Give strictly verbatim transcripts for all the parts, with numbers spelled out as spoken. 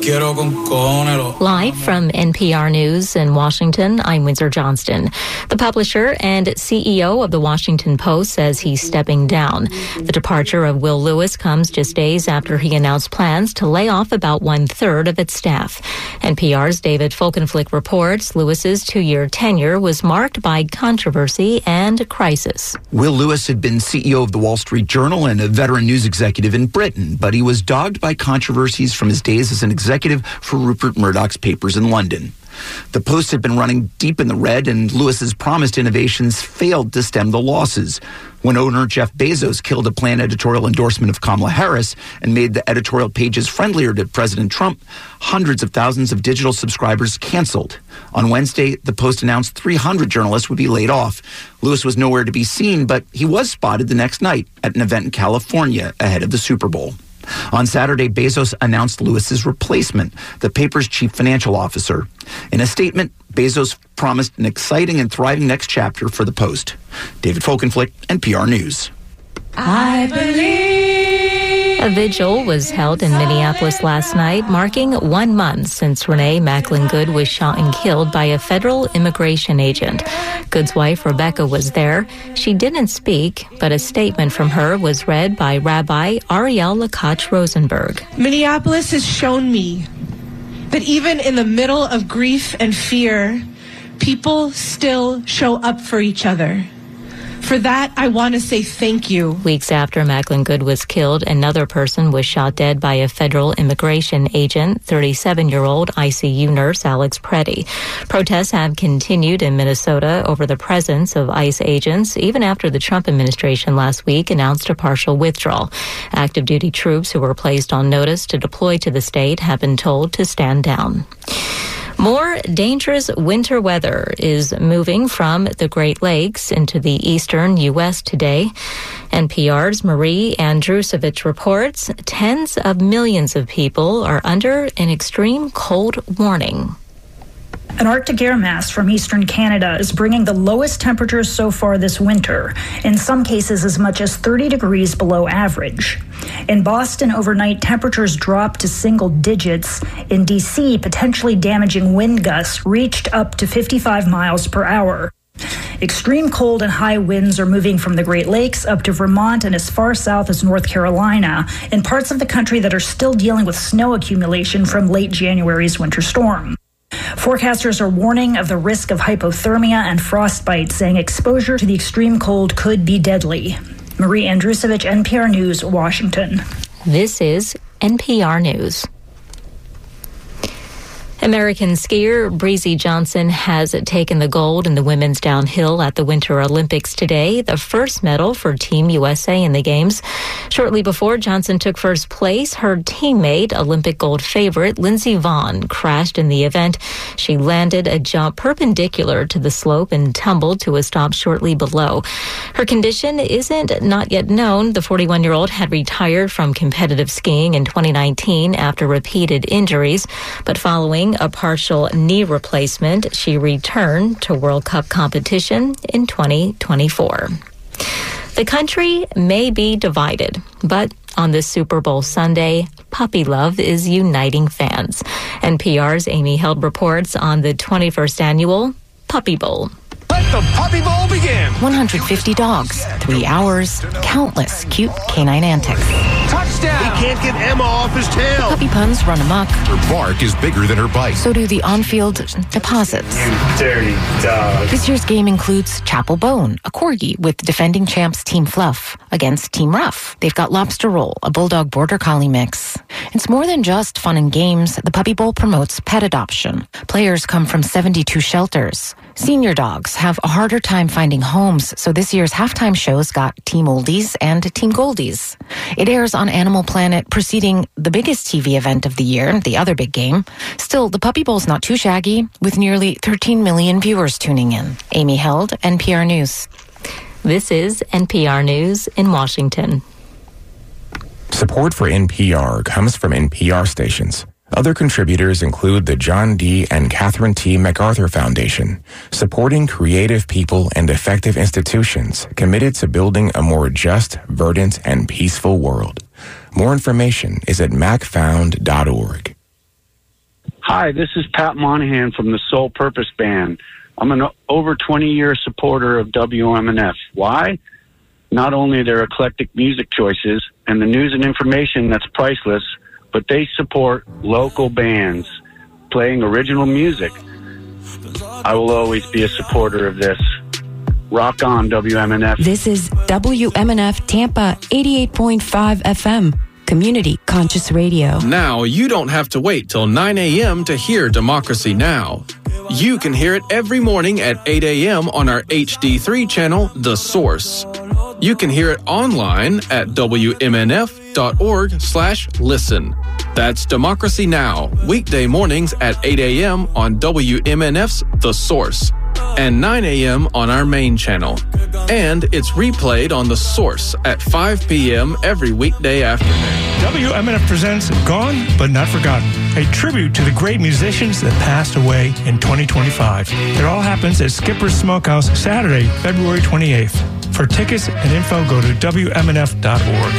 Live from N P R News in Washington, I'm Windsor Johnston. The publisher and C E O of the Washington Post says he's stepping down. The departure of Will Lewis comes just days after he announced plans to lay off about one-third of its staff. N P R's David Folkenflik reports Lewis's two-year tenure was marked by controversy and crisis. Will Lewis had been C E O of the Wall Street Journal and a veteran news executive in Britain, but he was dogged by controversies from his days as an executive for Rupert Murdoch's papers in London. The Post had been running deep in the red, and Lewis's promised innovations failed to stem the losses. When owner Jeff Bezos killed a planned editorial endorsement of Kamala Harris and made the editorial pages friendlier to President Trump, hundreds of thousands of digital subscribers canceled. On Wednesday, the Post announced three hundred journalists would be laid off. Lewis was nowhere to be seen, but he was spotted the next night at an event in California ahead of the Super Bowl. On Saturday, Bezos announced Lewis's replacement, the paper's chief financial officer. In a statement, Bezos promised an exciting and thriving next chapter for the Post. David Folkenflik, N P R News. I believe. A vigil was held in Minneapolis last night, marking one month since Renee Macklin Good was shot and killed by a federal immigration agent. Good's wife, Rebecca, was there. She didn't speak, but a statement from her was read by Rabbi Ariel Lakach Rosenberg. Minneapolis has shown me that even in the middle of grief and fear, people still show up for each other. For that, I want to say thank you. Weeks after Macklin Good was killed, another person was shot dead by a federal immigration agent, thirty-seven-year-old I C U nurse Alex Preddy. Protests have continued in Minnesota over the presence of ICE agents, even after the Trump administration last week announced a partial withdrawal. Active duty troops who were placed on notice to deploy to the state have been told to stand down. More dangerous winter weather is moving from the Great Lakes into the eastern U S today. N P R's Marie Andrusevich reports tens of millions of people are under an extreme cold warning. An Arctic air mass from eastern Canada is bringing the lowest temperatures so far this winter, in some cases as much as thirty degrees below average. In Boston, overnight temperatures dropped to single digits. In D C, potentially damaging wind gusts reached up to fifty-five miles per hour. Extreme cold and high winds are moving from the Great Lakes up to Vermont and as far south as North Carolina, in parts of the country that are still dealing with snow accumulation from late January's winter storm. Forecasters are warning of the risk of hypothermia and frostbite, saying exposure to the extreme cold could be deadly. Marie Andrusevich, N P R News, Washington. This is N P R News. American skier Breezy Johnson has taken the gold in the women's downhill at the Winter Olympics today, the first medal for Team U S A in the Games. Shortly before Johnson took first place, her teammate, Olympic gold favorite Lindsey Vonn, crashed in the event. She landed a jump perpendicular to the slope and tumbled to a stop shortly below. Her condition isn't not yet known. The forty-one-year-old had retired from competitive skiing in twenty nineteen after repeated injuries, but following a partial knee replacement, she returned to World Cup competition in twenty twenty-four. The country may be divided, but on this Super Bowl Sunday, puppy love is uniting fans. N P R's Amy Held reports on the twenty-first annual Puppy Bowl. Let the Puppy Bowl begin. one hundred fifty dogs, three hours, countless cute canine antics. Touchdown! He can't get Emma off his tail. Puppy puns run amok. Her bark is bigger than her bite. So do the on-field deposits. You dirty dog. This year's game includes Chapel Bone, a corgi with defending champs Team Fluff against Team Rough. They've got Lobster Roll, a bulldog border collie mix. It's more than just fun and games. The Puppy Bowl promotes pet adoption. Players come from seventy-two shelters. Senior dogs have a harder time finding homes, so this year's halftime show's got Team Oldies and Team Goldies. It airs on Animal Planet, preceding the biggest T V event of the year, the other big game. Still, the Puppy Bowl's not too shaggy, with nearly thirteen million viewers tuning in. Amy Held, N P R News. This is N P R News in Washington. Support for N P R comes from N P R stations. Other contributors include the John D. and Catherine T. MacArthur Foundation, supporting creative people and effective institutions committed to building a more just, verdant, and peaceful world. More information is at mac found dot org. Hi, this is Pat Monahan from the Soul Purpose Band. I'm an over twenty-year supporter of W M N F. Why? Not only their eclectic music choices and the news and information that's priceless, but they support local bands playing original music. I will always be a supporter of this. Rock on, W M N F. This is W M N F Tampa eighty-eight point five F M. Community Conscious Radio. Now you don't have to wait till nine a.m. to hear Democracy Now! You can hear it every morning at eight a.m. on our H D three channel, The Source. You can hear it online at W M N F dot org slash listen. That's Democracy Now! Weekday mornings at eight a.m. on W M N F's The Source and nine a.m. on our main channel. And it's replayed on The Source at five p.m. every weekday afternoon. W M N F presents Gone But Not Forgotten, a tribute to the great musicians that passed away in twenty twenty-five. It all happens at Skipper's Smokehouse Saturday, February twenty-eighth. For tickets and info, go to W M N F dot org.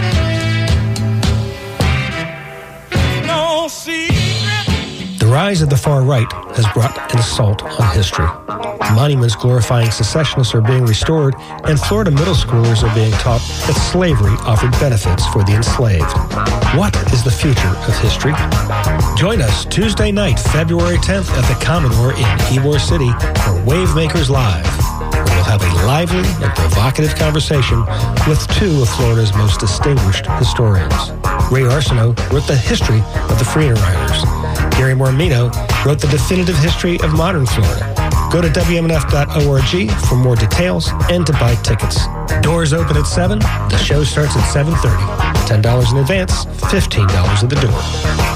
The rise of the far right has brought an assault on history. Monuments glorifying secessionists are being restored, and Florida middle schoolers are being taught that slavery offered benefits for the enslaved. What is the future of history? Join us Tuesday night, February tenth at the Commodore in Ybor City for Wavemakers Live. We'll have a lively and provocative conversation with two of Florida's most distinguished historians. Ray Arsenault wrote the history of the Freedom Riders. Gary Mormino wrote the definitive history of modern Florida. Go to W M N F dot org for more details and to buy tickets. Doors open at seven. The show starts at seven thirty. ten dollars in advance, fifteen dollars at the door.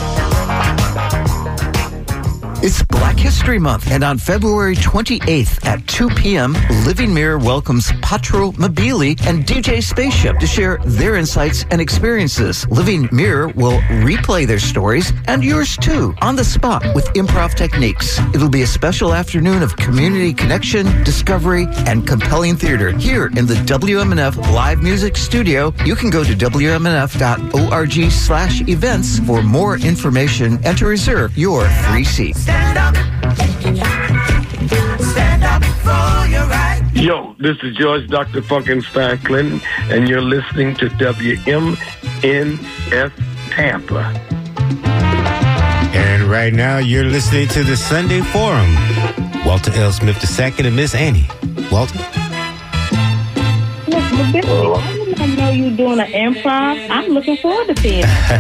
It's Black History Month, and on February twenty-eighth at two p.m., Living Mirror welcomes Patro Mobili and D J Spaceship to share their insights and experiences. Living Mirror will replay their stories and yours too, on the spot with improv techniques. It'll be a special afternoon of community connection, discovery, and compelling theater here in the W M N F Live Music Studio. You can go to W M N F dot org slash events for more information and to reserve your free seat. Stand up. Stand up for your right. Yo, this is George Doctor Funkenstein Clinton, and you're listening to W M N F Tampa. And right now, you're listening to the Sunday Forum. Walter L. Smith the Second and Miss Annie. Walter? Look, I didn't know you doing an improv. I'm looking forward to seeing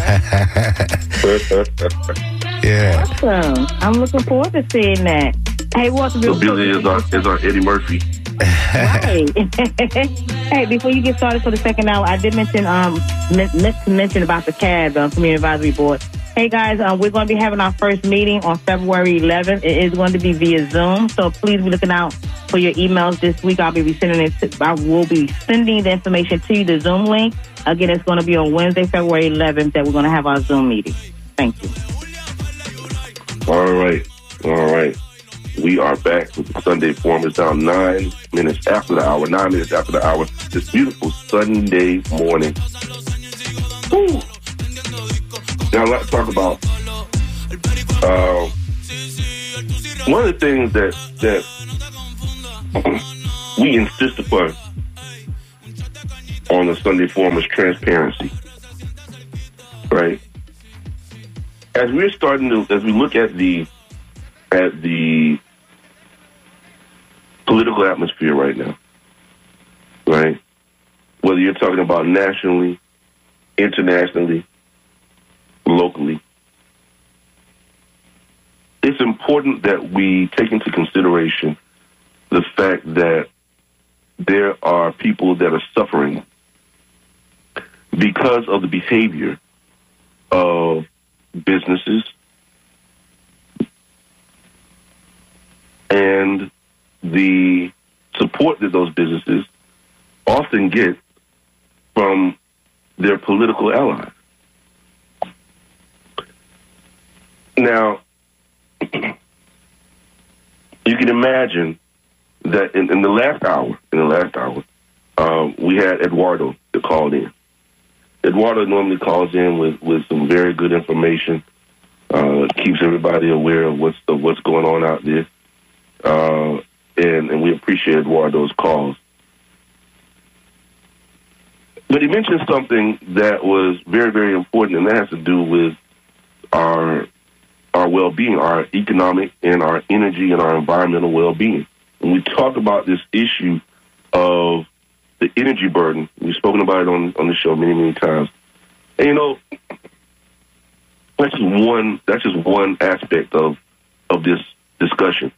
it. Yeah. Awesome. I'm looking forward to seeing that. Hey, Walter. So Billy is our, is our Eddie Murphy. Right. Hey, before you get started for the second hour, I did mention um meant to mention about the C A B, um, Community Advisory Board. Hey guys, um, we're going to be having our first meeting on February eleventh. It is going to be via Zoom, so please be looking out for your emails this week. I'll be sending it. To, I will be sending the information to you, the Zoom link. Again, it's going to be on Wednesday, February eleventh, that we're going to have our Zoom meeting. Thank you. All right, all right. We are back with the Sunday Forum. It's now nine minutes after the hour, nine minutes after the hour. This beautiful Sunday morning. Woo. Now let's talk about uh, one of the things that that we insist upon on the Sunday Forum is transparency, right? As we're starting to, as we look at the at the political atmosphere right now, right? Whether you're talking about nationally, internationally, locally, it's important that we take into consideration the fact that there are people that are suffering because of the behavior of businesses and the support that those businesses often get from their political allies. Now, you can imagine that in, in the last hour, in the last hour, um, we had Eduardo that called in. Eduardo normally calls in with, with some very good information Uh, keeps everybody aware of what's the, what's going on out there. Uh, and, and we appreciate Eduardo's calls. But he mentioned something that was very, very important, and that has to do with our our well-being, our economic and our energy and our environmental well-being. When we talk about this issue of the energy burden, we've spoken about it on, on the show many, many times. And, you know, that's just one, that's just one aspect of, of this discussion.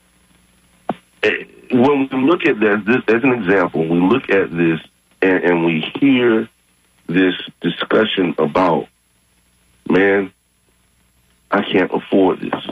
When we look at this, this as an example, we look at this and, and we hear this discussion about, man, I can't afford this.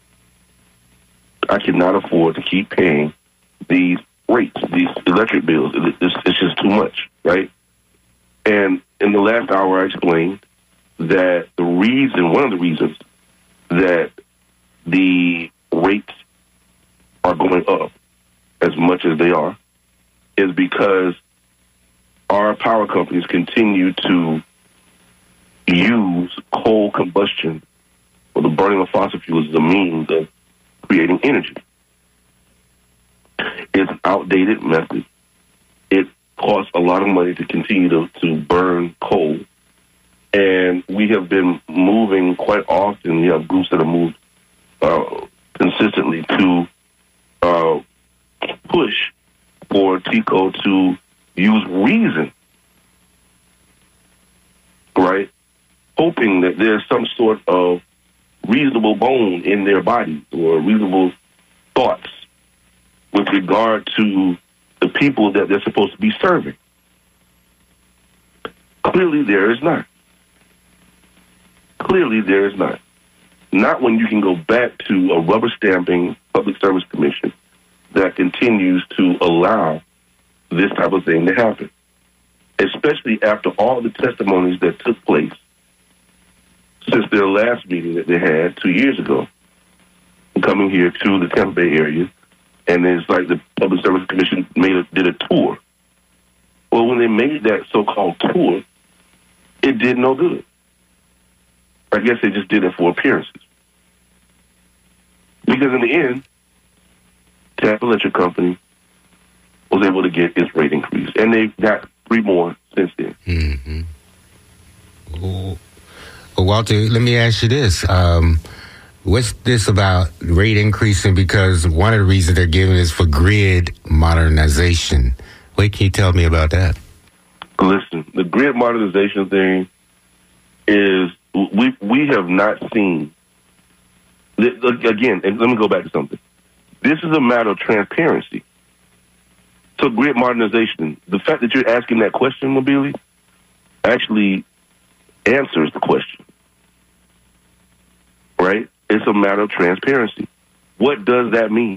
I cannot afford to keep paying these rates, these electric bills. It's, it's just too much, right? And in the last hour, I explained that the reason, one of the reasons that the rates are going up as much as they are is because our power companies continue to use coal combustion or the burning of fossil fuels as a means of creating energy. It's an outdated method. It costs a lot of money to continue to, to burn coal. And we have been moving quite often. We have groups that have moved uh, consistently to uh, push for TECO to use reason, right? Hoping that there's some sort of reasonable bone in their bodies or reasonable thoughts with regard to the people that they're supposed to be serving. Clearly, there is not. Clearly, there is not. Not when you can go back to a rubber stamping Public Service Commission that continues to allow this type of thing to happen, especially after all the testimonies that took place since their last meeting that they had two years ago, coming here to the Tampa Bay area. And it's like the Public Service Commission made a, did a tour. Well, when they made that so-called tour, it did no good. I guess they just did it for appearances. Because in the end, Tampa Electric Company was able to get its rate increase. And they've got three more since then. Mm-hmm. Well, Walter, let me ask you this. Um, what's this about rate increasing? Because one of the reasons they're giving is for grid modernization. What can you tell me about that? Listen, the grid modernization thing is, we we have not seen, again, and let me go back to something. This is a matter of transparency. So grid modernization, the fact that you're asking that question, Mobili, actually answers the question, right? It's a matter of transparency. What does that mean?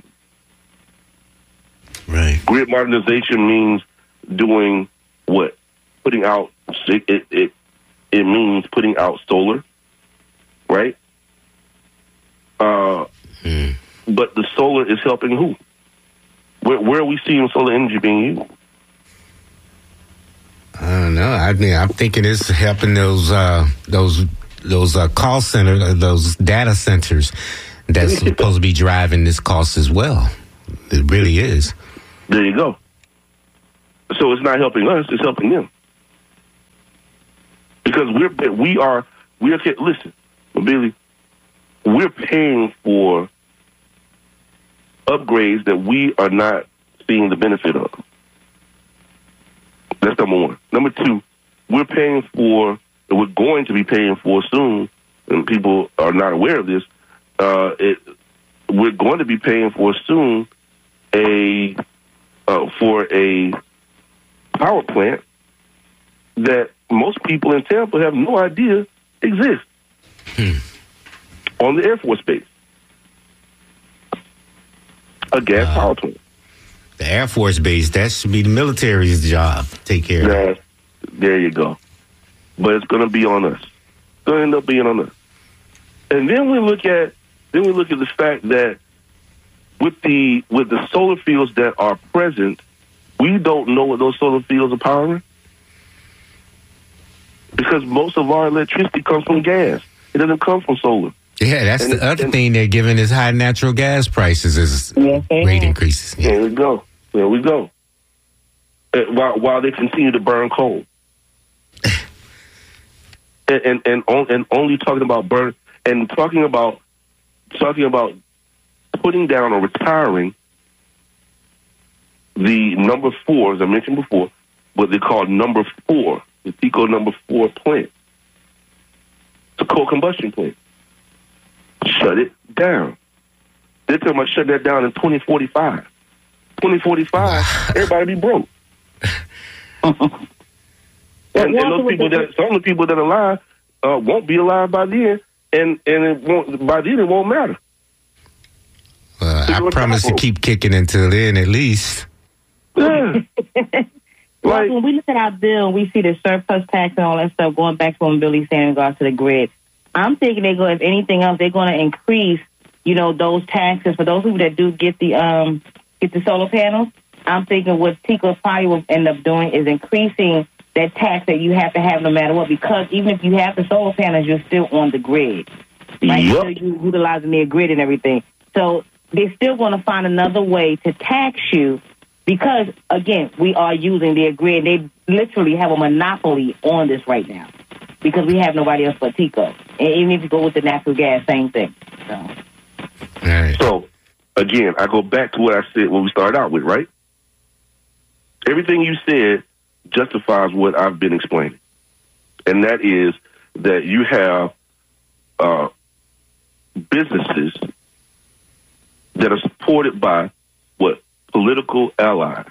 Right. Grid modernization means doing what? Putting out, it, it, it, it means putting out solar, right? Uh, mm. But the solar is helping who? Where, where are we seeing solar energy being used? I don't know. I mean, I'm thinking it's helping those uh, those those uh, call centers, those data centers that's supposed to be driving this cost as well. It really is. There you go. So it's not helping us; it's helping them because we're we are we are listen, Billy. We're paying for upgrades that we are not seeing the benefit of. That's number one. Number two, we're paying for, and we're going to be paying for soon, and people are not aware of this, uh, it, we're going to be paying for soon a uh, for a power plant that most people in Tampa have no idea exists hmm. on the Air Force Base. A gas uh, power plant. The Air Force Base, that should be the military's job. Take care of that. There you go. But it's going to be on us. It's going to end up being on us. And then we look at then we look at the fact that with the with the solar fields that are present, we don't know what those solar fields are powering because most of our electricity comes from gas. It doesn't come from solar. Yeah, that's And- the other and- thing they're giving is high natural gas prices is rate increases. Yeah. There we go. There we go. Uh, while while they continue to burn coal, and and and, on, and only talking about burn and talking about talking about putting down or retiring the number four, as I mentioned before, what they call number four, the TECO number four plant. It's a coal combustion plant. Shut it down. They're talking about shut that down in twenty forty-five. twenty forty-five, everybody be broke. and, and those people that some of the people that are alive uh, won't be alive by then, and and it won't by then it won't matter. Well, I promise to keep kicking until then, at least. Yeah. Well, when we look at our bill and we see the surplus tax and all that stuff going back to what Billy's saying in regards to the grid, I'm thinking they go, if anything else, they're going to increase, you know, those taxes for those people that do get the um get the solar panels. I'm thinking what TECO probably will end up doing is increasing that tax that you have to have no matter what, because even if you have the solar panels, you're still on the grid. Right? Yep. Still you utilizing their grid and everything. So they're still going to find another way to tax you because, again, we are using their grid. They literally have a monopoly on this right now because we have nobody else but TECO. And even if you go with the natural gas, same thing. So, right. So again, I go back to what I said when we started out with, right? Everything you said justifies what I've been explaining. And that is that you have uh, businesses that are supported by what? Political allies.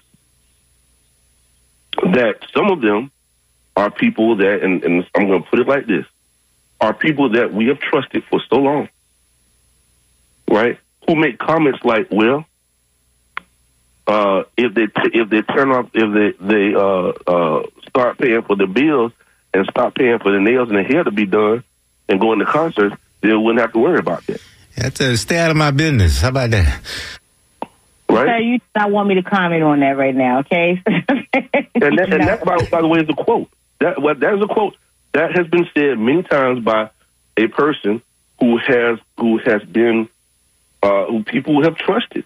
That some of them are people that, and, and I'm going to put it like this, are people that we have trusted for so long, right? Who make comments like, well, uh, if they t- if they turn off, if they they uh, uh, start paying for the bills and stop paying for the nails and the hair to be done and going to concerts, they wouldn't have to worry about that. That's a stay out of my business. How about that? Right? So you do not want me to comment on that right now, okay? and that, and that by, by the way, is a quote. That well, that is a quote that has been said many times by a person who has who has been uh, who people have trusted.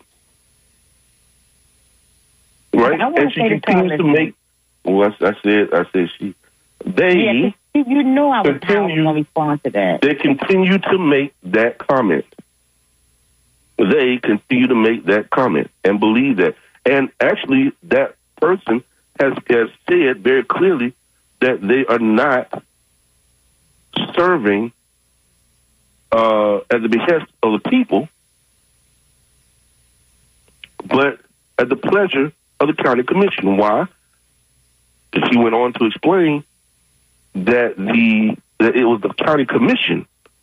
Right, and she continues to make. Well, I said, I said she. They. Yeah, you know I was going to respond to that. They continue to make that comment. They continue to make that comment and believe that, and actually, that person has has said very clearly that they are not serving uh, at the behest of the people, but at the pleasure of the county commission. Why? She went on to explain that the that it was the county commission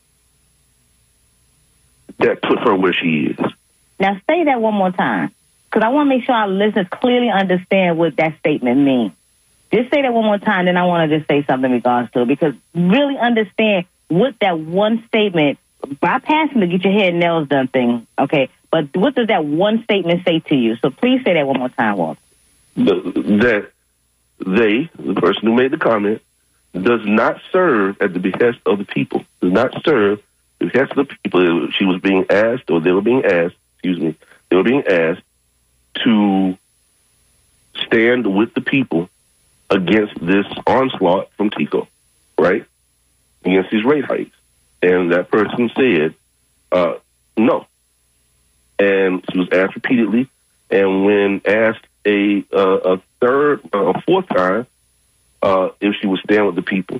that put her where she is. Now say that one more time, because I want to make sure our listeners clearly understand what that statement means. Just say that one more time, then I want to just say something in regards to it, because really understand what that one statement, bypassing the get your hair and nails done thing, okay, but what does that one statement say to you? So please say that one more time, Walter. The, that they, the person who made the comment, does not serve at the behest of the people, does not serve the behest of the people. She was being asked, or they were being asked, excuse me, they were being asked to stand with the people against this onslaught from TECO, right? Against these rate hikes. And that person said, uh, no. And she was asked repeatedly. And when asked a uh, a third, uh, a fourth time, uh, if she would stand with the people,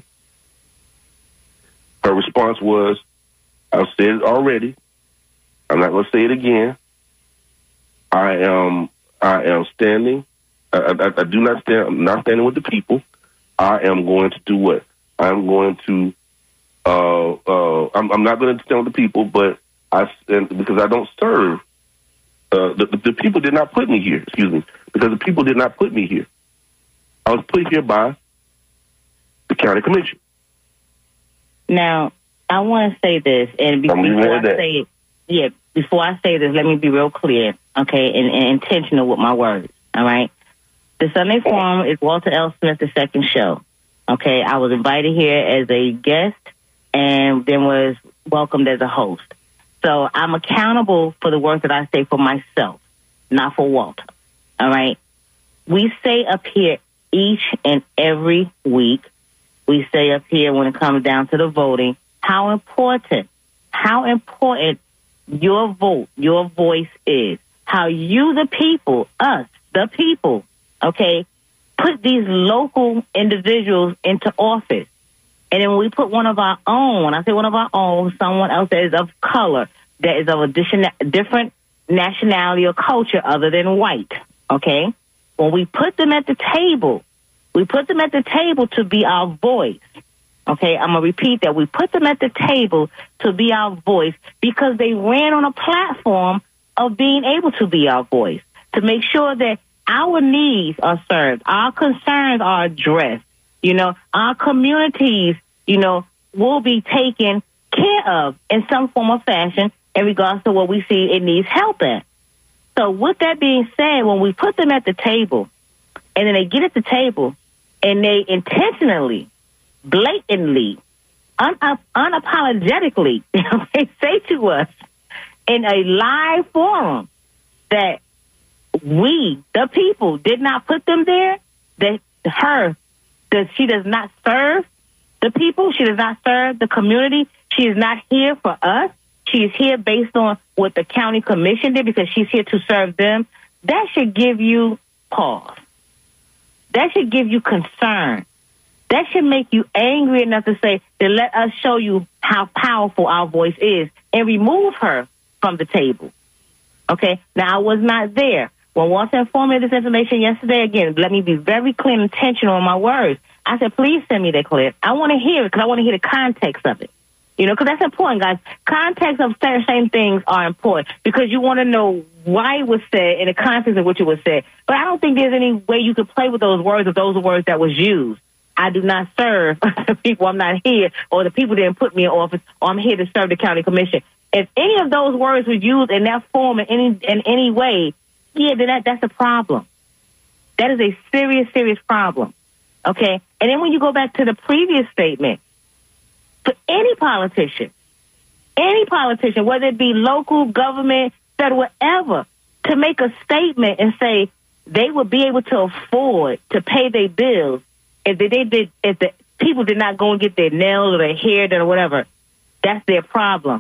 her response was, I've said it already. I'm not going to say it again. I am, I am standing. I, I, I do not stand. I'm not standing with the people. I am going to do what? I'm going to. Uh, uh, I'm, I'm not going to stand with the people, but I and because I don't serve. Uh, the, the, the people did not put me here. Excuse me, because the people did not put me here. I was put here by the county commission. Now, I want to say this, and before I say it, yeah, before I say this, let me be real clear, okay, and, and intentional with my words. All right. The Sunday Forum is Walter L. Smith, the second show. Okay, I was invited here as a guest, and then was welcomed as a host. So I'm accountable for the words that I say for myself, not for Walter. All right? We say up here each and every week, we say up here when it comes down to the voting, how important, how important your vote, your voice is. How you, the people, us, the people, okay, put these local individuals into office. And then when we put one of our own, I say one of our own, someone else that is of color, that is of a different nationality or culture other than white, okay? When we put them at the table, we put them at the table to be our voice, okay? I'm going to repeat that. We put them at the table to be our voice because they ran on a platform of being able to be our voice, to make sure that our needs are served, our concerns are addressed, you know, our communities, you know, will be taken care of in some form or fashion in regards to what we see it needs help at. So with that being said, when we put them at the table and then they get at the table and they intentionally, blatantly, un- unapologetically they say to us in a live forum that we, the people, did not put them there, that her, that she does not serve the people, she does not serve the community, she is not here for us, she is here based on what the county commission did because she's here to serve them, that should give you pause. That should give you concern. That should make you angry enough to say, to let us show you how powerful our voice is and remove her from the table. Okay? Now, I was not there. When Walter informed me of this information yesterday, again, let me be very clear and intentional in my words. I said, please send me that clip. I want to hear it because I want to hear the context of it. You know, because that's important, guys. Context of certain things are important because you want to know why it was said and the context of which it was said. But I don't think there's any way you could play with those words if those are words that was used. I do not serve the people. I'm not here, or the people didn't put me in office, or I'm here to serve the county commission. If any of those words were used in that form in any in any way, yeah, then that, that's a problem. That is a serious, serious problem. Okay? And then when you go back to the previous statement, for any politician, any politician, whether it be local, government, federal, whatever, to make a statement and say they would be able to afford to pay their bills if they did, if the people did not go and get their nails or their hair done or whatever, that's their problem.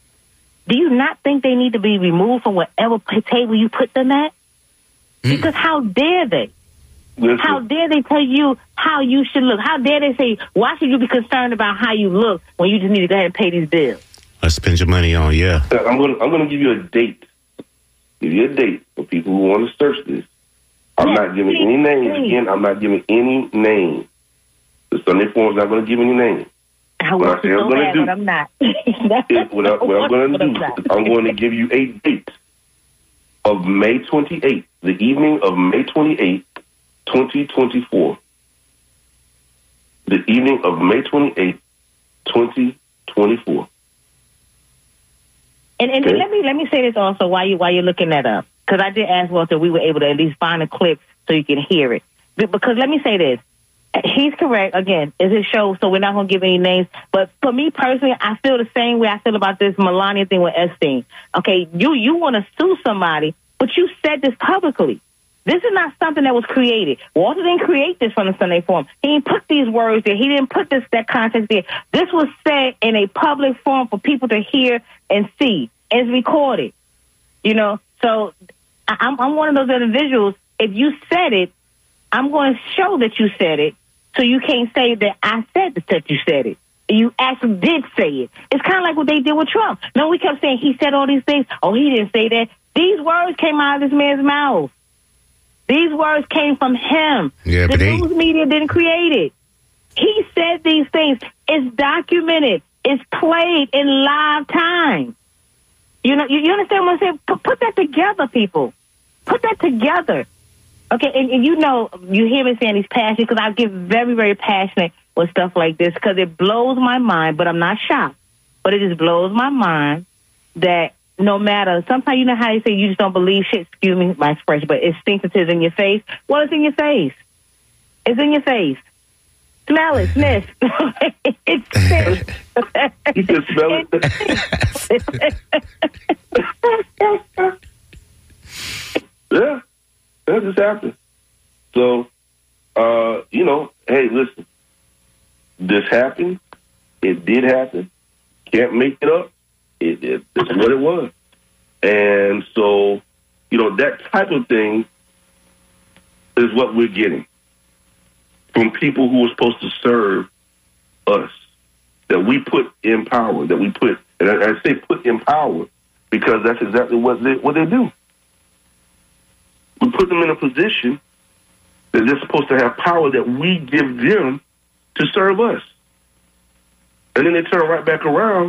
Do you not think they need to be removed from whatever table you put them at? Mm. Because how dare they? Listen. How dare they tell you how you should look? How dare they say, why should you be concerned about how you look when you just need to go ahead and pay these bills? I spend your money on, yeah. I'm going to I'm going to give you a date. Give you a date for people who want to search this. I'm yes, not giving please, any names. Please. Again, I'm not giving any names. The Sunday Forum's not going to give any names. I want to so bad, but I'm not. is, what, I, what I'm going to do is I'm going to give you a date of May twenty-eighth, the evening of May twenty-eighth, twenty twenty-four. The evening of May twenty-eighth, twenty twenty-four. And, and okay. let me let me say this also while you while you're looking that up, because I did ask Walter we were able to at least find a clip so you can hear it. Because let me say this. He's correct. Again, it's his show, so we're not going to give any names. But for me personally, I feel the same way I feel about this Melania thing with Epstein. Okay, you you want to sue somebody, but you said this publicly. This is not something that was created. Walter didn't create this from the Sunday Forum. He didn't put these words there. He didn't put this that context there. This was said in a public forum for people to hear and see. And it's recorded. You know, so I'm, I'm one of those individuals. If you said it, I'm going to show that you said it. So you can't say that I said that you said it. You actually did say it. It's kind of like what they did with Trump. No, we kept saying he said all these things. Oh, he didn't say that. These words came out of this man's mouth. These words came from him. Yeah, the but news they... media didn't create it. He said these things. It's documented. It's played in live time. You know, you, you understand what I'm saying? Put, put that together, people. Put that together. Okay, and, and you know, you hear me saying he's passionate because I get very, very passionate with stuff like this because it blows my mind, but I'm not shocked. But it just blows my mind that no matter, sometimes you know how they say you just don't believe shit, excuse me my expression, but it stinks until it's in your face. Well, it's in your face. It's in your face. Smell it, sniff. It's sniff. You can smell it. Yeah, that just happened. So, uh, you know, hey, listen, this happened. It did happen. Can't make it up. It, it, it's what it was. And so, you know, that type of thing is what we're getting from people who are supposed to serve us, that we put in power, that we put, and I, I say put in power because that's exactly what they, what they do. We put them in a position that they're supposed to have power that we give them to serve us. And then they turn right back around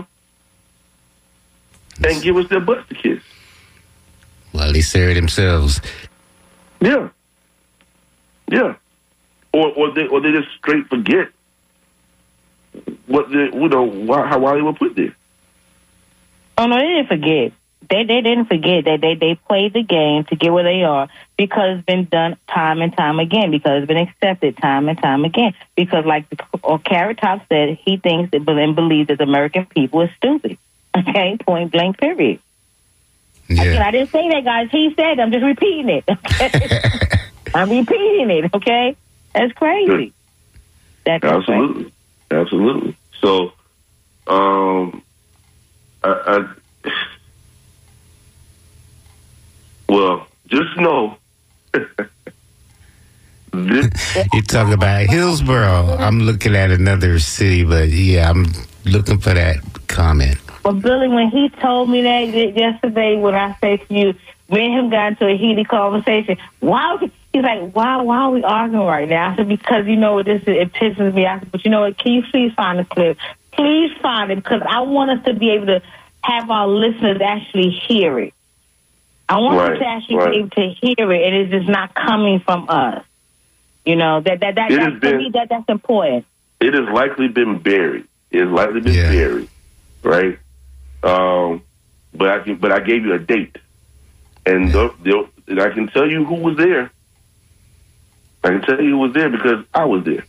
and give us their butts to kiss. Well, they serve themselves. Yeah. Yeah. Or or they or they just straight forget what the you know why how why they were put there. Oh no, they didn't forget. They they didn't forget that they, they played the game to get where they are because it's been done time and time again, because it's been accepted time and time again. Because like the, or Carrot Top said, he thinks that, and believes that the American people is stupid. Okay, point blank, period. Yeah. Again, I didn't say that, guys. He said, I'm just repeating it. Okay? I'm repeating it, okay? That's crazy. That's Absolutely. Crazy. Absolutely. So, um, I, I well, just know. You talk about Hillsborough. I'm looking at another city, but yeah, I'm looking for that comment. Well, Billy, when he told me that yesterday, when I said to you, me and him got into a heated conversation. Why? He's like, why? Why are we arguing right now? I said, because you know what, this is, it pisses me off. But you know what? Can you please find the clip? Please find it, because I want us to be able to have our listeners actually hear it. I want right, us to actually right. be able to hear it, and it's just not coming from us. You know that that that, that been, to me that that's important. It has likely been buried. It has likely been yeah. buried, right? Um, but I can, but I gave you a date, and, yeah. they'll, they'll, and I can tell you who was there. I can tell you who was there because I was there.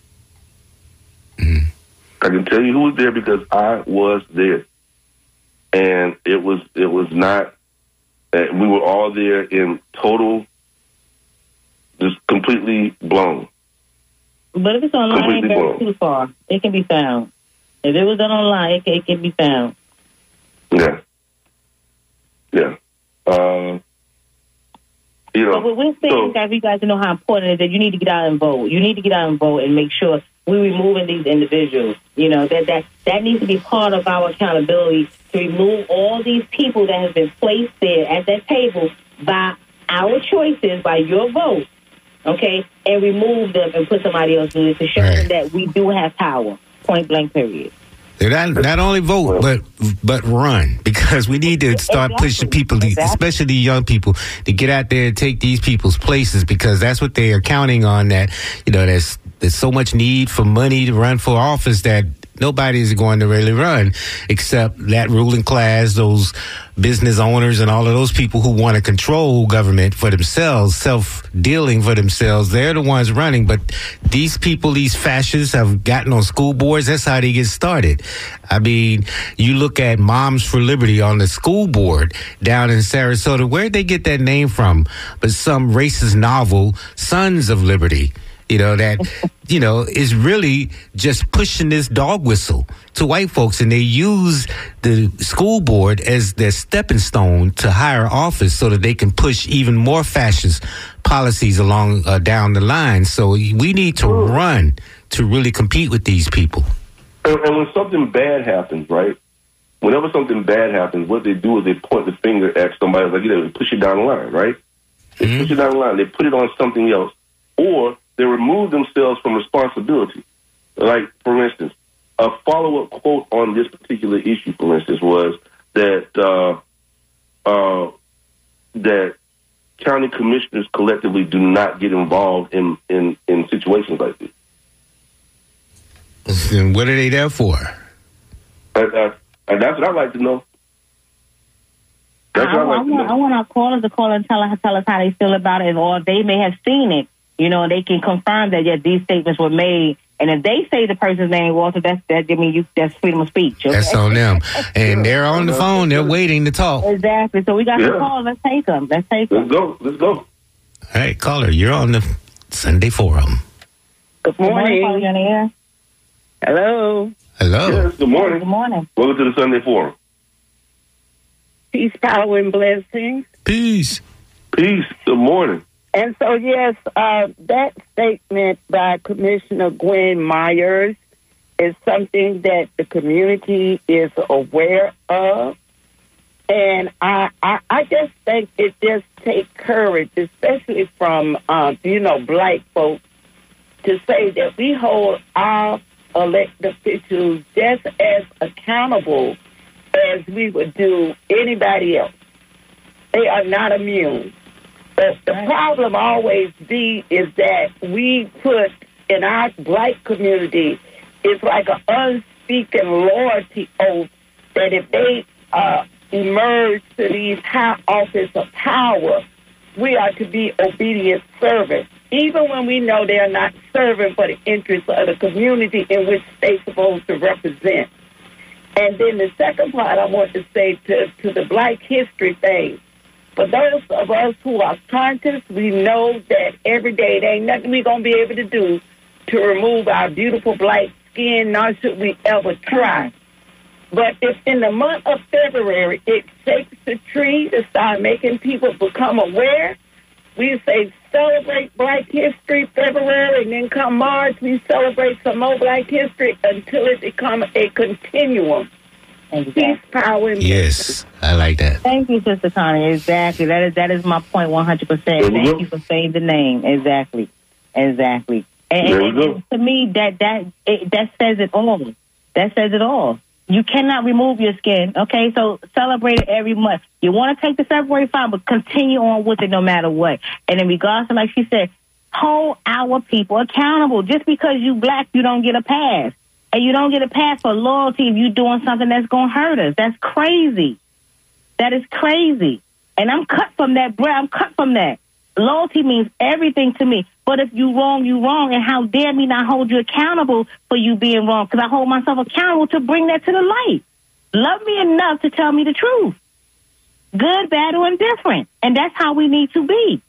Mm. I can tell you who was there because I was there, and it was it was not. Uh, we were all there in total, just completely blown. But if it's online, it ain't very too far. It can be found. If it was done online, it can, it can be found. Yeah. Yeah. Uh, you know. But what we're saying, so, guys, for you guys to know how important it is that you need to get out and vote. You need to get out and vote and make sure we're removing these individuals. You know, that, that, that needs to be part of our accountability, to remove all these people that have been placed there at that table by our choices, by your vote, okay, and remove them and put somebody else in it to show right. them that we do have power, point blank, period. Not, not only vote, but but run, because we need to start exactly. pushing people, exactly. especially the young people, to get out there and take these people's places, because that's what they are counting on. That, you know, there's there's so much need for money to run for office that nobody's going to really run except that ruling class, those business owners and all of those people who want to control government for themselves, self-dealing for themselves. They're the ones running. But these people, these fascists, have gotten on school boards. That's how they get started. I mean, you look at Moms for Liberty on the school board down in Sarasota. Where'd they get that name from? But some racist novel, Sons of Liberty. You know, that, you know, is really just pushing this dog whistle to white folks. And they use the school board as their stepping stone to higher office so that they can push even more fascist policies along uh, down the line. So we need to run to really compete with these people. And, and when something bad happens, right? Whenever something bad happens, what they do is they point the finger at somebody, like, you know, they push it down the line, right? They mm-hmm. push it down the line. They put it on something else. Or they remove themselves from responsibility. Like, for instance, a follow-up quote on this particular issue, for instance, was that uh, uh, that county commissioners collectively do not get involved in, in, in situations like this. And what are they there for? And, uh, and that's what I'd like to know. That's I, what I'd like I, to want, know. I want our callers to call and tell us, tell us how they feel about it, or they may have seen it. You know, they can confirm that, yes, these statements were made. And if they say the person's name, Walter, that's, that, I mean, you, that's freedom of speech. Okay? That's on them. And they're on the phone. They're waiting to talk. Exactly. So we got Yeah. to call. Let's take them. Let's take them. Let's go. Let's go. All right, caller, you're on the Sunday Forum. Good morning. Good morning. Hello. Hello. Yes, good morning. Good morning. Welcome to the Sunday Forum. Peace, power, and blessings. Peace. Peace. Good morning. And so, yes, uh, that statement by Commissioner Gwen Myers is something that the community is aware of. And I, I, I just think it just takes courage, especially from, uh, you know, black folks, to say that we hold our elected officials just as accountable as we would do anybody else. They are not immune. But the problem always be is that we put in our black community, it's like an unspeaking loyalty oath that if they uh, emerge to these high office of power, we are to be obedient servants, even when we know they are not serving for the interests of the community in which they're supposed to represent. And then the second part I want to say to, to the Black History thing, for those of us who are conscious, we know that every day there ain't nothing we're going to be able to do to remove our beautiful black skin, nor should we ever try. But if in the month of February it shakes the tree to start making people become aware, we say celebrate Black History February, and then come March, we celebrate some more Black History until it becomes a continuum. Peace, power, and Yes, I like that. Thank you, Sister Connie. Exactly. That is that is my point one hundred percent. Thank you for saying the name. Exactly. Exactly. And, and, and to me, that that it, that says it all. That says it all. You cannot remove your skin. Okay, so celebrate it every month. You want to take the February, fine, but continue on with it no matter what. And in regards to, like she said, hold our people accountable. Just because you black, you don't get a pass. And you don't get a pass for loyalty if you're doing something that's going to hurt us. That's crazy. That is crazy. And I'm cut from that, bro. I'm cut from that. Loyalty means everything to me. But if you wrong, you wrong. And how dare me not hold you accountable for you being wrong? Because I hold myself accountable to bring that to the light. Love me enough to tell me the truth. Good, bad, or indifferent. And that's how we need to be.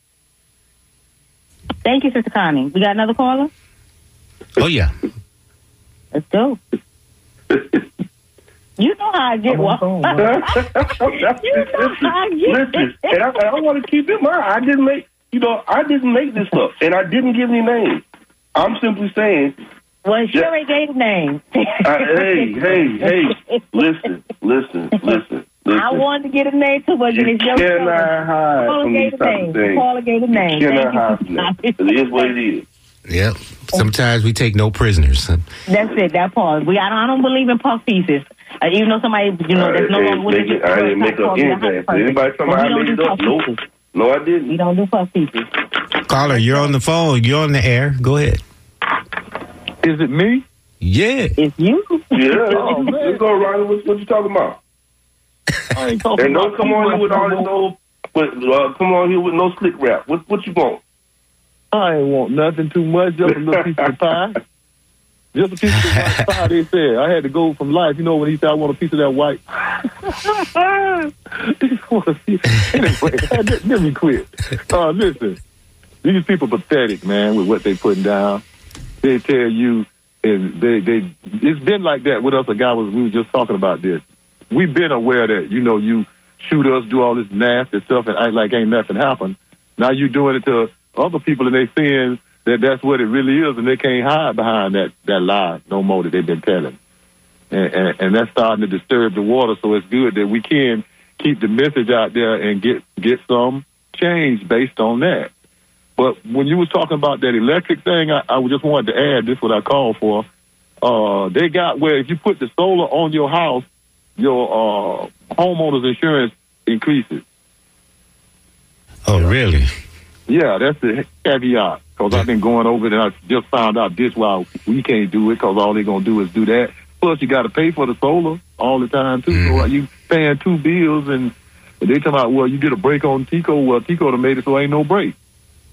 Thank you, Sister Connie. We got another caller? Oh, yeah. Let's go. You know how I get one. You know how I get. Listen, and I, and I want to keep in mind, I didn't make, you know, I didn't make this up, and I didn't give any names. I'm simply saying. Well, sure ain't gave names. uh, hey, hey, hey, listen, listen, listen. Listen. I wanted to get a name too, but it's your show. Cannot hide from these type of things. Paula gave a name. You cannot hide from that. It is what it is. Yep. Sometimes we take no prisoners. That's it. That part. We I don't, I don't believe in puff pieces. Uh, even though somebody, you know, there's no longer with it. I didn't make up anything. Anybody tell me I made it up? Nope. No, I didn't. We don't do puff pieces. Caller, you're on the phone. You're on the air. Go ahead. Is it me? Yeah. It's you. Yeah. Oh, let's go, Ronnie. What, what you talking about? I ain't talking and don't about come on here with all this old, but, uh, come on here with no slick rap. What, what you want? I ain't want nothing too much, just a little piece of the pie. Just a piece of the white pie, they said. I had to go from life. You know, when he said, I want a piece of that white. Anyway, let me quit. Uh, listen, these people pathetic, man, with what they putting down. They tell you, and they, they, it's been like that with us. A guy was, we were just talking about this. We've been aware that, you know, you shoot us, do all this nasty stuff, and act like ain't nothing happened. Now you doing it to other people, and they seeing that that's what it really is, and they can't hide behind that, that lie no more that they've been telling. And, and, and that's starting to disturb the water, so it's good that we can keep the message out there and get, get some change based on that. But when you was talking about that electric thing, I, I just wanted to add, this is what I called for. Uh, they got where if you put the solar on your house, your uh, homeowner's insurance increases. Oh, really? Yeah, that's the caveat. Because I've been going over it, and I just found out this why we can't do it, because all they're going to do is do that. Plus, you got to pay for the solar all the time, too. Mm. So you paying two bills, and they talking about, well, you get a break on Tico. Well, Tico done made it so ain't no break.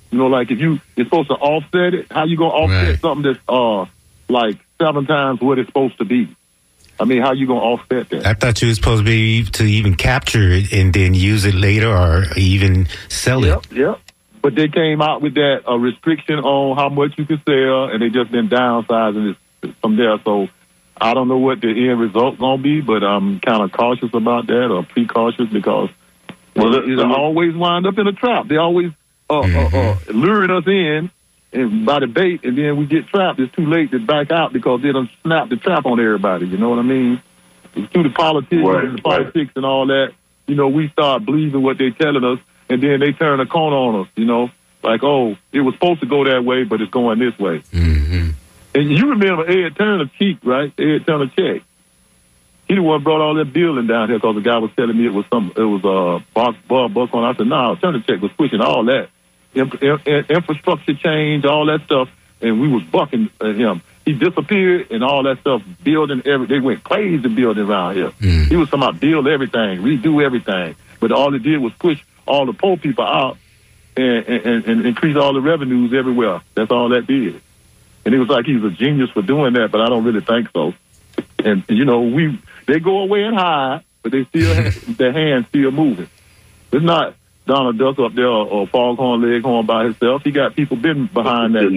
You know, like if you it's supposed to offset it, how you gonna offset Right. something that's uh like seven times what it's supposed to be? I mean, how you gonna offset that? I thought you were supposed to be to even capture it and then use it later or even sell it. Yep, yep. But they came out with that uh, restriction on how much you can sell, and they just been downsizing it from there. So I don't know what the end result's gonna be, but I'm kind of cautious about that, or precautious, because well, it, it always wind up in a trap. They always uh, mm-hmm. uh, uh, luring us in and by the bait, and then we get trapped. It's too late to back out because they done snap the trap on everybody. You know what I mean? It's through the politics Right, and the politics right. and all that. You know, we start believing what they're telling us, and then they turn a corner on us. You know, like, oh, it was supposed to go that way, but it's going this way. Mm-hmm. And you remember Ed Turner Cheek, right? Ed Turner Cheek. He the one brought all that building down here because the guy was telling me it was some, it was uh, Bob, Bob Buckhorn. I said, no, Turner Cheek was pushing all that. In, in, infrastructure change, all that stuff, and we was bucking uh, him. He disappeared and all that stuff, building every, they went crazy building around here. Mm. He was talking about build everything, redo everything. But all it did was push all the poor people out and, and, and increase all the revenues everywhere. That's all that did. And it was like he was a genius for doing that, but I don't really think so. And, you know, we they go away and hide, but they still have, their hands still moving. It's not Donald Duck up there or, or Foghorn Leghorn by himself. He got people been behind that.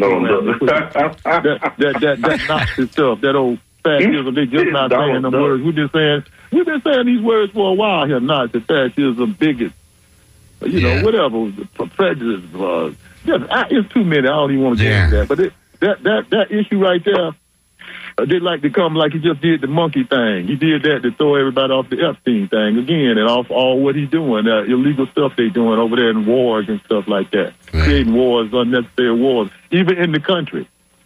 that, that, that, that, that Nazi stuff, that old fascism. They just not saying them words. We've been saying, we've been saying these words for a while here. Nazi, fascism, bigot, you know, yeah. whatever, prejudice. Uh, just, I, it's too many. I don't even want to get yeah. into that. But it, that, that, that issue right there, Uh, they like to come like he just did the monkey thing. He did that to throw everybody off the Epstein thing again, and off all what he's doing, uh, illegal stuff they doing over there in wars and stuff like that, right. Creating wars, unnecessary wars, even in the country.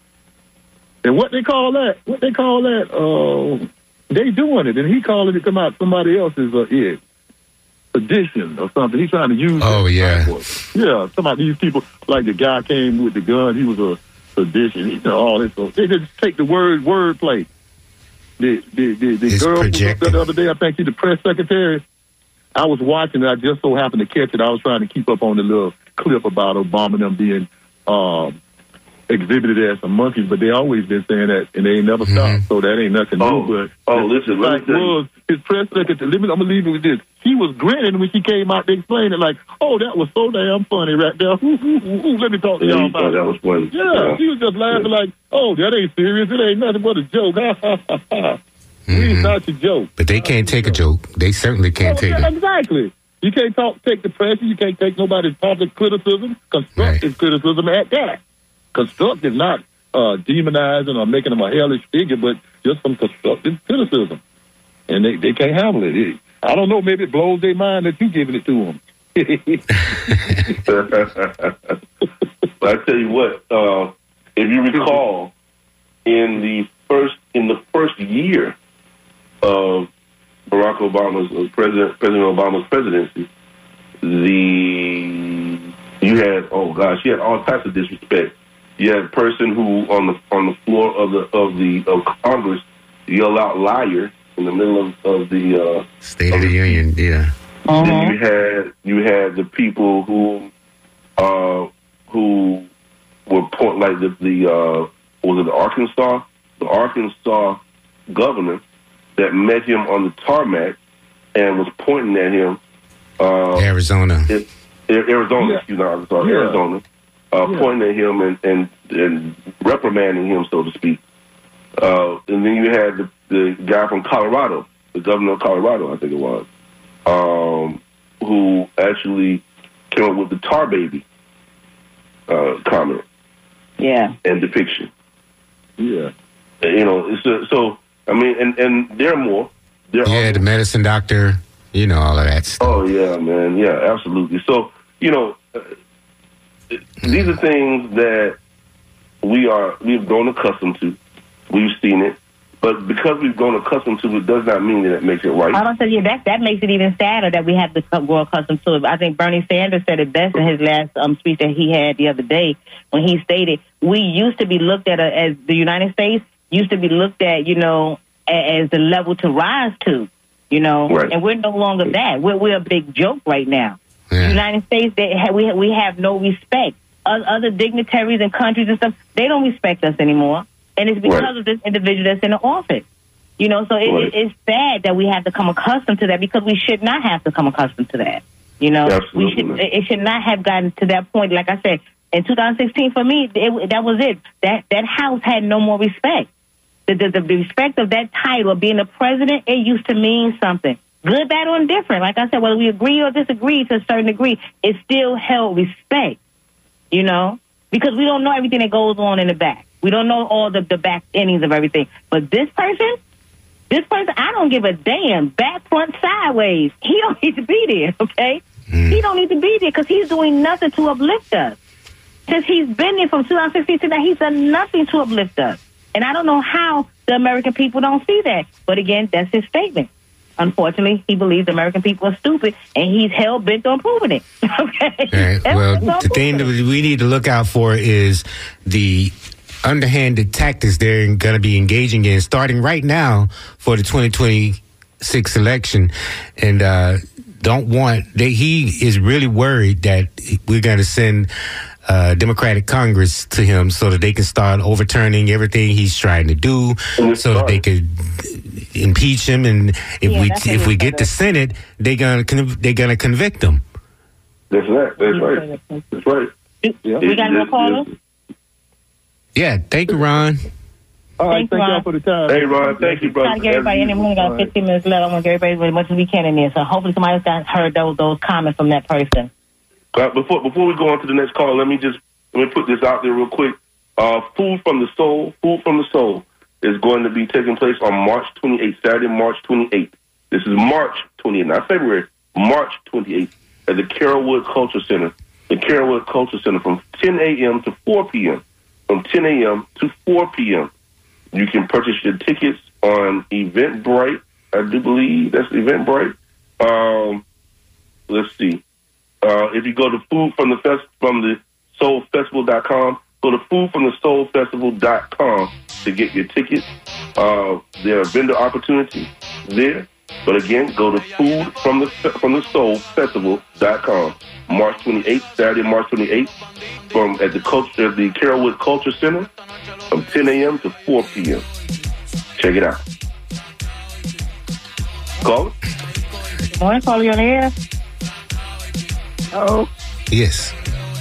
And what they call that? What they call that? Uh, they doing it, and he calling it come out somebody else's uh, it. Sedition or something. He's trying to use. Oh yeah, yeah. Some of these people, like the guy came with the gun. He was a sedition, you know, all this. They just take the word wordplay. The the the, the girl who was up there the other day, I think she's the press secretary. I was watching it. I just so happened to catch it. I was trying to keep up on the little clip about Obama and them being um, exhibited as some monkeys, but they always been saying that, and they ain't never mm-hmm. stopped. So that ain't nothing oh, new. But oh, listen, like listen. was his press secretary. Let me, I'm gonna leave it with this. She was grinning when she came out to explain it, like, "Oh, that was so damn funny right there." Ooh, ooh, ooh, ooh. Let me talk to yeah, y'all you about that was funny. Yeah, yeah, she was just laughing yeah. like, "Oh, that ain't serious. It ain't nothing but a joke." mm-hmm. We not your joke. But they can't take a joke. They certainly can't oh, take yeah, it. Exactly. You can't talk, take the pressure. You can't take nobody's public criticism, constructive right. criticism at that. Constructive, not uh, demonizing or making them a hellish figure, but just some constructive criticism. And they, they can't handle it. it. I don't know, maybe it blows their mind that you giving it to them. But I tell you what, uh, if you recall, in the first in the first year of Barack Obama's uh, president President Obama's presidency, the you had oh gosh, you had all types of disrespect. You had a person who on the on the floor of the of the of Congress yelled out "liar" in the middle of, of the uh, State of the Union, yeah. Uh-huh. Then you had you had the people who uh, who were point like the the uh, was it the Arkansas the Arkansas governor that met him on the tarmac and was pointing at him. Uh, Arizona, it, Arizona, yeah. excuse me, Arkansas, yeah. Arizona, uh, yeah. pointing at him and, and and reprimanding him, so to speak. Uh, and then you had the, the guy from Colorado, the governor of Colorado, I think it was, um, who actually came up with the tar baby uh, comment. Yeah. And depiction. Yeah. You know, it's a, so, I mean, and, and there are more. There yeah, are the medicine doctor, you know, all of that stuff. Oh, yeah, man. Yeah, absolutely. So, you know, uh, these are things that we are, we've grown accustomed to. We've seen it. But because we've grown accustomed to it does not mean that it makes it right. I don't say, yeah, that, that makes it even sadder that we have to grow accustomed to it. I think Bernie Sanders said it best in his last um, speech that he had the other day when he stated, we used to be looked at a, as the United States used to be looked at, you know, as the level to rise to, you know, right. and we're no longer that. We're, we're a big joke right now. Yeah. The United States, they have, we, we have no respect other dignitaries and countries and stuff, they don't respect us anymore. And it's because right. of this individual that's in the office. You know, so it, right. it, it's sad that we have to come accustomed to that because we should not have to come accustomed to that. You know, Absolutely. we should. It should not have gotten to that point. Like I said, in two thousand sixteen, for me, it, that was it. That that house had no more respect. The, the, the respect of that title of being the president, it used to mean something. Good, bad, or indifferent. Like I said, whether we agree or disagree to a certain degree, it still held respect. You know, because we don't know everything that goes on in the back. We don't know all the, the back innings of everything. But this person, this person, I don't give a damn. Back, front, sideways. He don't need to be there, okay? Mm. He don't need to be there because he's doing nothing to uplift us. Since he's been there from two thousand sixteen to now, he's done nothing to uplift us. And I don't know how the American people don't see that. But again, that's his statement. Unfortunately, he believes the American people are stupid, and he's hell-bent on proving it. Okay? Right. Well, the thing that we need to look out for is the underhanded tactics they're going to be engaging in, starting right now for the twenty twenty-six election. And uh, don't want, they, he is really worried that we're going to send uh, Democratic Congress to him so that they can start overturning everything he's trying to do, so that they could impeach him, and if yeah, we if we get the Senate, they're gonna they're gonna convict him. That's right. That's right. That's right. Yeah. We got no caller. Yeah. Thank you, Ron. All right. Thanks, thank Ron. y'all for the time. Hey, Ron. Thank you, brother. Trying to get everybody in there. We only got fifteen minutes left. I want to get everybody as much as we can in there. So hopefully somebody else got heard those those comments from that person. Uh, before before we go on to the next call, let me just let me put this out there real quick. Uh, Food from the Soul. Food from the Soul is going to be taking place on March twenty-eighth, Saturday, March twenty-eighth. This is March twenty-eighth, not February, March twenty-eighth at the Carrollwood Culture Center. The Carrollwood Culture Center from ten a.m. to four p.m. From ten a.m. to four p.m. You can purchase your tickets on Eventbrite. I do believe that's Eventbrite. Um, let's see. Uh, if you go to food from the fest from the soul festival dot com, go to food from the soul festival dot com to get your tickets. Uh, there are vendor opportunities there. But again, go to food from the from the soul festival dot com. March twenty-eighth, Saturday, March twenty-eighth, from at the culture at the Carrollwood Culture Center from ten a.m. to four p.m. Check it out. Call it. Morning, call you on the air. Oh. Yes.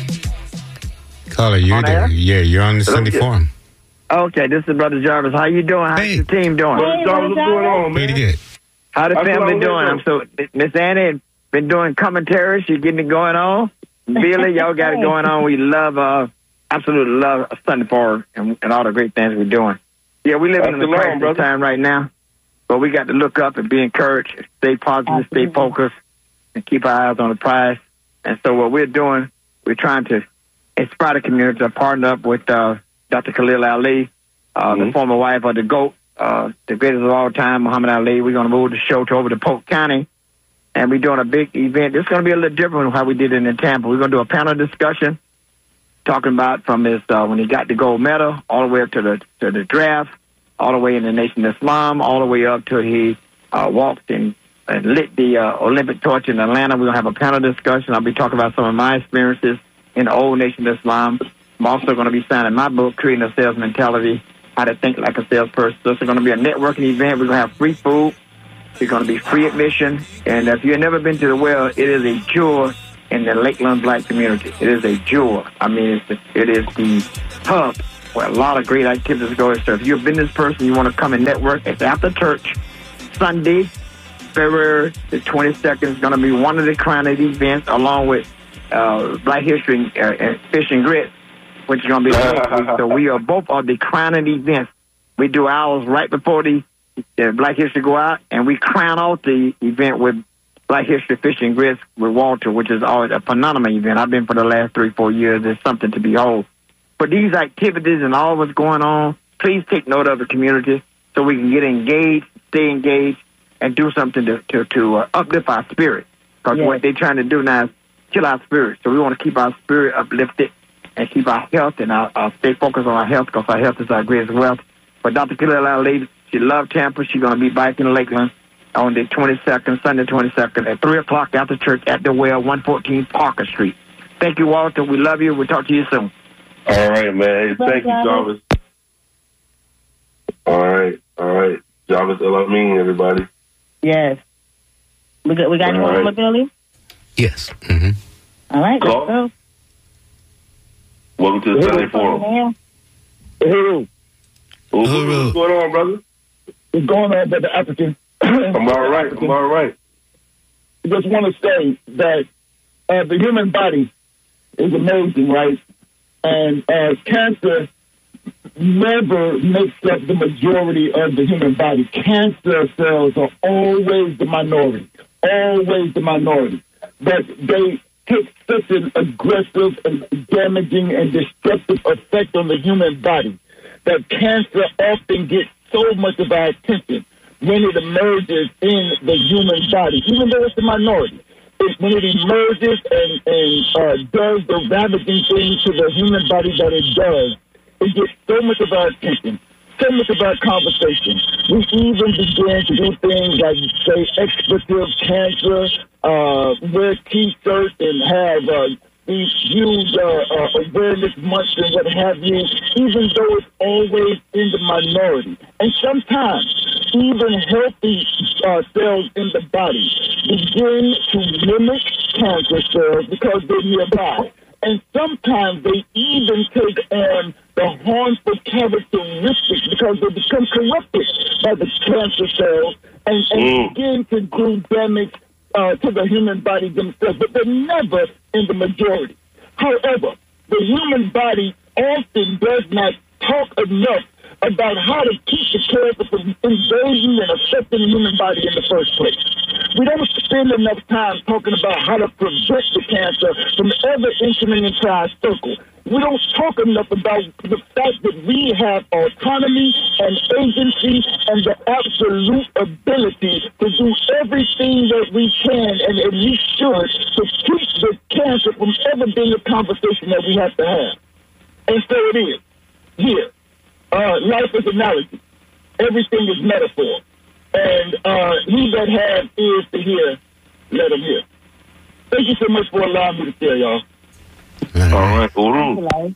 Caller, you're there. Yeah, you're on the Sunday Forum. Okay, this is Brother Jarvis. How you doing? How's hey. the team doing? Brother Jarvis, what's going on, man? Pretty good. How the family doing? I'm so Miss Annie been doing commentary. She getting it going on. Billy, y'all got it going on. We love, uh, absolutely love Sunday Forum and, and all the great things we're doing. Yeah, we living in a crisis time right now, but we got to look up and be encouraged, stay positive, absolutely. Stay focused, and keep our eyes on the prize. And so what we're doing, we're trying to inspire the community to partner up with uh, Doctor Khalil Ali, uh, mm-hmm. the former wife of the GOAT, uh, the greatest of all time, Muhammad Ali. We're going to move the show to over to Polk County, and we're doing a big event. It's going to be a little different from how we did it in Tampa. We're going to do a panel discussion talking about from his uh, when he got the gold medal all the way up to the to the draft, all the way in the Nation of Islam, all the way up to he uh, walked and, and lit the uh, Olympic torch in Atlanta. We're going to have a panel discussion. I'll be talking about some of my experiences in the old Nation of Islam. I'm also going to be signing my book, Creating a Sales Mentality, How to Think Like a Salesperson. So it's going to be a networking event. We're going to have free food. It's going to be free admission. And if you've never been to the well, it is a jewel in the Lakeland Black community. It is a jewel. I mean, it's the, it is the hub where a lot of great activities go. So if you're a business person, you want to come and network, it's after church, Sunday, February the twenty-second. Is going to be one of the crowning events, along with uh, Black History uh, and Fish and Grits, which is going to be so we are both of the crowning events. We do ours right before the, the Black History go out, and we crown out the event with Black History Fish and Grits with Walter, which is always a phenomenal event. I've been for the last three, four years. It's something to behold. For these activities and all what's going on, please take note of the community so we can get engaged, stay engaged, and do something to to, to uh, uplift our spirit. Because yes. what they're trying to do now is kill our spirit. So we want to keep our spirit uplifted and keep our health and our, our stay focused on our health, because our health is our greatest wealth. But Doctor Khalil Ali, she loved Tampa. She's going to be back in Lakeland on the twenty-second, Sunday twenty-second, at three o'clock after church at the well, one fourteen Parker Street. Thank you, Walter. We love you. We'll talk to you soon. All right, man. Hey, thank you, Jarvis. All right, all right. Jarvis Elamine, everybody. Yes. We got, we got you on, Billy? Yes. Mm-hmm. All right, let's Call. go. Welcome to the Sunday Forum. Uhuru. Uhuru. What's going on, brother? What's going on, brother African? I'm all right. I'm all right. I just want to say that uh, the human body is amazing, right? And uh, cancer never makes up the majority of the human body. Cancer cells are always the minority, always the minority. But they take such an aggressive and damaging and destructive effect on the human body that cancer often gets so much of our attention when it emerges in the human body, even though it's a minority. It, when it emerges and, and uh, does the ravaging things to the human body that it does, it gets so much of our attention, so much of our conversation. We even begin to do things like, say, expletive cancer, uh, wear T-shirts and have uh, these huge uh, uh, awareness months and what have you, even though it's always in the minority. And sometimes even healthy uh, cells in the body begin to mimic cancer cells because they're nearby. And sometimes they even take on the harmful characteristics because they become corrupted by the cancer cells and, and mm. begin to do damage uh, to the human body themselves. But they're never in the majority. However, the human body often does not talk enough about how to keep the cancer from invading and affecting the human body in the first place. We don't spend enough time talking about how to prevent the cancer from ever entering into our circle. We don't talk enough about the fact that we have autonomy and agency and the absolute ability to do everything that we can and, and we should to keep the cancer from ever being a conversation that we have to have. And so it is here. Uh, life is analogy. Everything is metaphor. And uh, he that has ears to hear, let him hear. Thank you so much for allowing me to share, y'all. All right, Uru.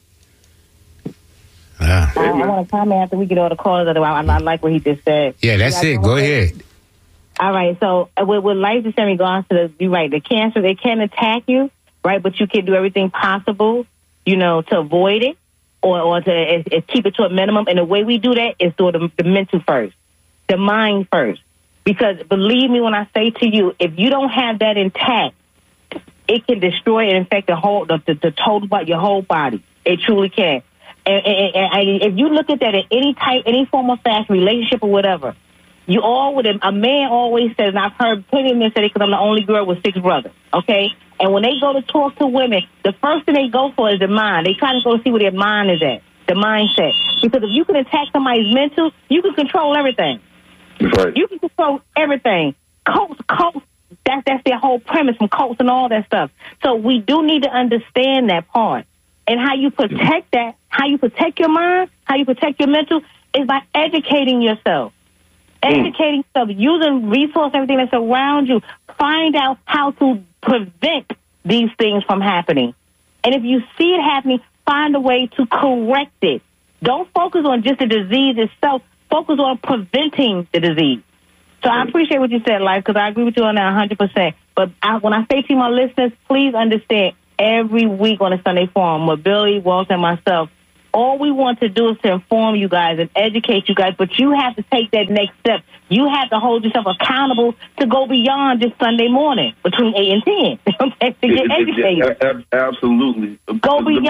Uh, I, I want to comment after we get all the calls. Otherwise, I, I like what he just said. Yeah, that's it. Go ahead. All right. So uh, with, with life is in regards to the, you're right, the cancer, they can attack you, right? But you can do everything possible, you know, to avoid it or, or to uh, uh, keep it to a minimum. And the way we do that is through the, the mental first, the mind first. Because believe me when I say to you, if you don't have that intact, it can destroy and infect the whole, the, the, the total, your whole body. It truly can. And, and, and if you look at that in any type, any form of fashion, relationship or whatever, you all would, a man always says, and I've heard plenty of men say it because I'm the only girl with six brothers, okay? And when they go to talk to women, the first thing they go for is the mind. They kind of go to see where their mind is at, the mindset. Because if you can attack somebody's mental, you can control everything. Right. You can control everything. Cults, cults, that's, that's their whole premise from cults and all that stuff. So we do need to understand that part. And how you protect that, how you protect your mind, how you protect your mental, is by educating yourself. Educating yourself, using resources, everything that's around you. Find out how to prevent these things from happening. And if you see it happening, find a way to correct it. Don't focus on just the disease itself. Focus on preventing the disease. So I appreciate what you said, Life, because I agree with you on that one hundred percent. But I, when I say to my listeners, please understand, every week on the Sunday Forum with Billy, Walter, and myself, all we want to do is to inform you guys and educate you guys, but you have to take that next step. You have to hold yourself accountable to go beyond just Sunday morning between eight and ten, okay, to get educated. Absolutely. Go beyond.